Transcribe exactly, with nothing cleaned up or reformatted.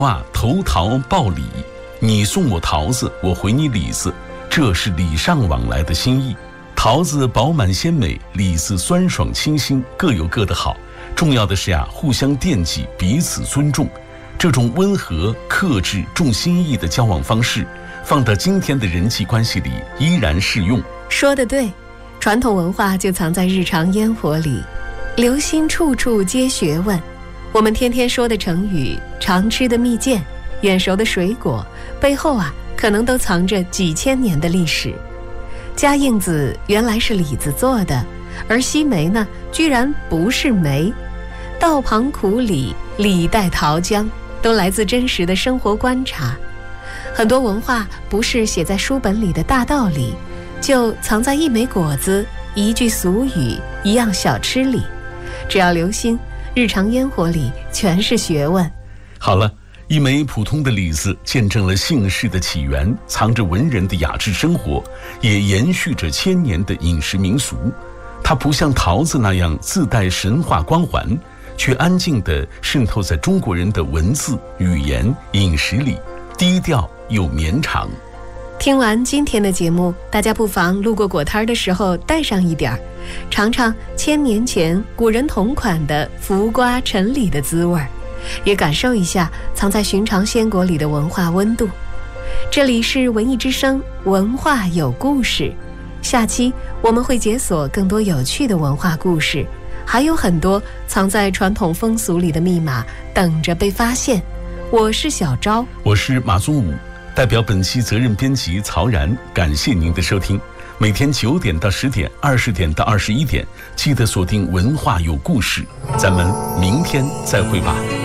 话投桃报李，你送我桃子，我回你李子，这是礼尚往来的心意。桃子饱满鲜美，李子酸爽清新，各有各的好。重要的是呀，互相惦记，彼此尊重。这种温和、克制、重心意的交往方式，放到今天的人际关系里依然适用。 说得对，传统文化就藏在日常烟火里，留心处处皆学问。我们天天说的成语，常吃的蜜饯，眼熟的水果，背后啊，可能都藏着几千年的历史。嘉应子原来是李子做的，而西梅呢，居然不是梅。道旁苦李，李代桃僵，都来自真实的生活观察。很多文化不是写在书本里的大道理，就藏在一枚果子、一句俗语、一样小吃里。只要留心，日常烟火里全是学问。 好了，一枚普通的李子见证了姓氏的起源，藏着文人的雅致生活，也延续着千年的饮食民俗。它不像桃子那样自带神话光环，却安静地渗透在中国人的文字、语言、饮食里，低调又绵长。 听完今天的节目，大家不妨路过果摊的时候带上一点儿，尝尝千年前古人同款的浮瓜陈李的滋味，也感受一下藏在寻常鲜果里的文化温度。这里是文艺之声，文化有故事。下期我们会解锁更多有趣的文化故事，还有很多藏在传统风俗里的密码等着被发现。我是小昭， 我是马宗武，代表本期责任编辑曹然，感谢您的收听。每天九点到十点，二十点到二十一点，记得锁定文化有故事。咱们明天再会吧。